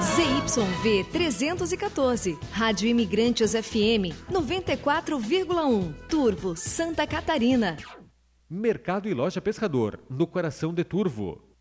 ZYV 314, Rádio Imigrantes FM 94,1, Turvo, Santa Catarina. Mercado e Loja Pescador, no coração de Turvo.